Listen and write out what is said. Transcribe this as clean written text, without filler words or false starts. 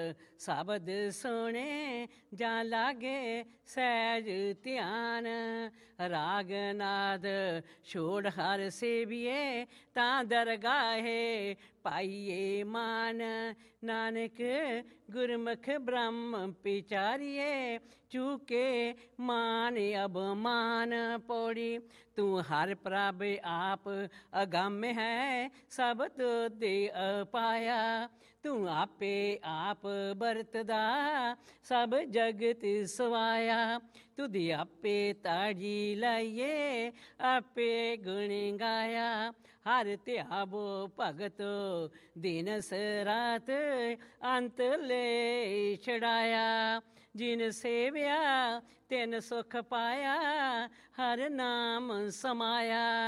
ਸ਼ਬਦ ਸੋਹਣੇ ਜਾਂ ਲਾਗੇ ਸਹਿਜ ਧਿਆਨ। ਰਾਗ ਨਾਦ ਛੋੜ ਹਰ ਸੇਵੀਏ ਤਾਂ ਦਰਗਾਹੇ ਪਾਈਏ ਮਾਨ। ਨਾਨਕ ਗੁਰਮੁਖ ਬ੍ਰਹਮ ਪਿਚਾਰੀਏ ਚੂਕੇ ਮਾਨ ਅਬਮਾਨ। ਪੌੜੀ ਤੂੰ ਹਰ ਪ੍ਰਭ ਆਪ ਅਗੰਮ ਹੈ ਸਭ ਤੁਧੇ ਅਪਾਇਆ। ਤੂੰ ਆਪੇ ਆਪ ਵਰਤਦਾ ਸਭ ਜਗਤ ਸਵਾਇਆ। ਤੁਧ ਆਪੇ ਤਾੜੀ ਲਾਈਏ ਆਪੇ ਗੁਣ ਗਾਇਆ। ਹਰ ਧਿਆਵੋ ਭਗਤ ਦਿਨਸ ਰਾਤ ਅੰਤ ਲੈ ਛੜਾਇਆ। ਜਿਨ ਸੇਵਿਆ ਤਿਨ ਸੁਖ ਪਾਇਆ ਹਰ ਨਾਮ ਸਮਾਇਆ।